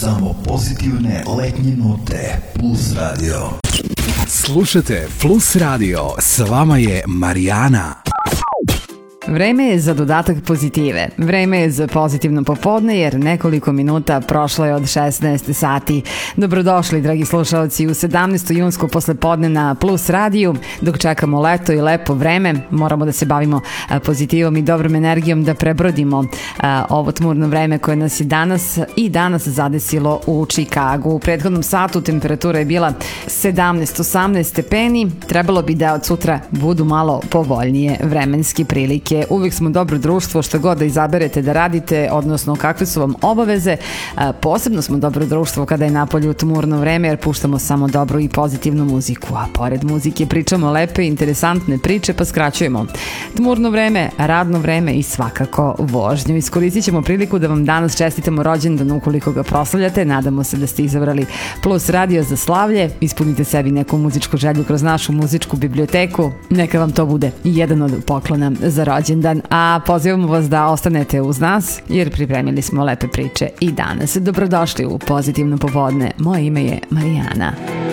Samo pozitivne letnje note. Plus Radio. Slušajte Plus Radio. S vama je Marijana. Vreme je za dodatak pozitive. Vreme je za pozitivno popodne jer nekoliko minuta prošlo je od 16 sati. Dobrodošli, dragi slušalci, u 17. junsko poslepodne na Plus radiju. Dok čekamo leto i lepo vreme, moramo da se bavimo pozitivom i dobrom energijom da prebrodimo ovo tmurno vreme koje nas je danas zadesilo u Čikagu. U prethodnom satu temperatura je bila 17-18 stepeni. Trebalo bi da od sutra budu malo povoljnije vremenske prilike. Uvijek smo dobro društvo, što god da izaberete da radite, odnosno kakve su vam obaveze. Posebno smo dobro društvo kada je napolju tmurno vreme jer puštamo samo dobru i pozitivnu muziku, a pored muzike pričamo lepe i interesantne priče pa skraćujemo tmurno vreme, radno vreme i svakako vožnju. Iskoristit ćemo priliku da vam danas čestitamo rođendan ukoliko ga proslavljate. Nadamo se da ste izabrali Plus radio za slavlje. Ispunite sebi neku muzičku želju kroz našu muzičku biblioteku. Neka vam to bude jedan od poklona za rođendan. A pozivamo vas da ostanete uz nas jer pripremili smo lepe priče i danas. Dobrodošli u pozitivno popodne. Moje ime je Marijana.